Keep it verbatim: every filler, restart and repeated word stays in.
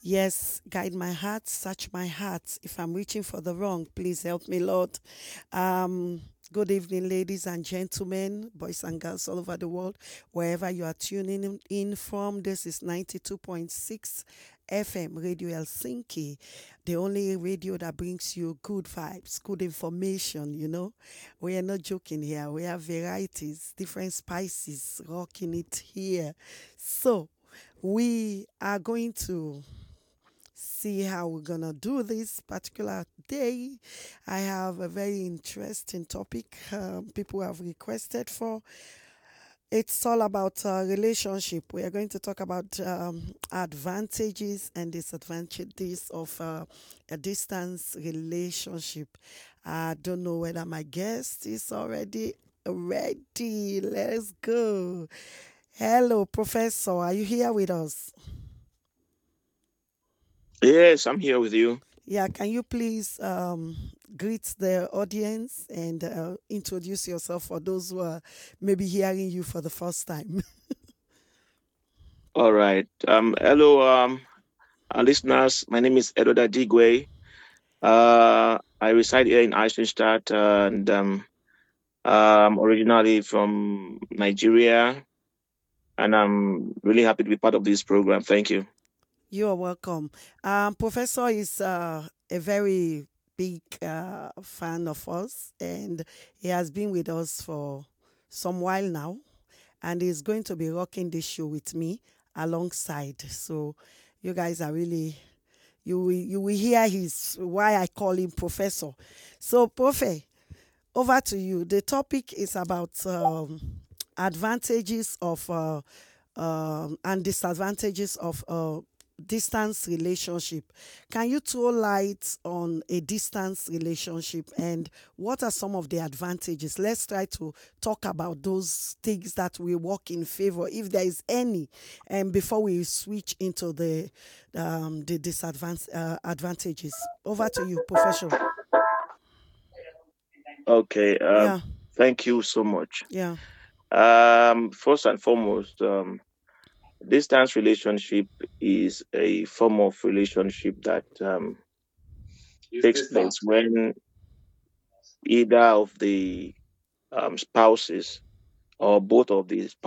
Yes, guide my heart, search my heart. If I'm reaching for the wrong, please help me, Lord. Um, good evening, ladies and gentlemen, boys and girls all over the world, wherever you are tuning in in from. This is ninety-two point six F M Radio Helsinki, the only radio that brings you good vibes, good information. You know, we are not joking here. We have varieties, different spices rocking it here. So, we are going to see how we're gonna do this particular day. I have a very interesting topic um, people have requested for. It's all about uh, relationship. We are going to talk about um, advantages and disadvantages of uh, a distance relationship. I don't know whether my guest is already ready. Let's go. Hello, Professor. Are you here with us? Yes, I'm here with you. Yeah, can you please um, greet the audience and uh, introduce yourself for those who are maybe hearing you for the first time? All right. Um, hello, um, our listeners. My name is Edoda Digwe. Uh, I reside here in Eisenstadt, and um, I'm originally from Nigeria, and I'm really happy to be part of this program. Thank you. You are welcome. Um, Professor is uh, a very big uh, fan of us, and he has been with us for some while now, and he's going to be rocking this show with me alongside. So, you guys are really you will you will hear his why I call him Professor. So, Profe, over to you. The topic is about um, advantages of uh, um, and disadvantages of uh, distance relationship. Can you throw light on a distance relationship and what are some of the advantages? Let's try to talk about those things that will work in favor, if there is any, and before we switch into the um, the disadvantages. Uh, advantages. Over to you, Professor. Okay. Um, Yeah, thank you so much. yeah. Um, first and foremost, um, distance relationship is a form of relationship that um, takes place when either of the um, spouses or both of the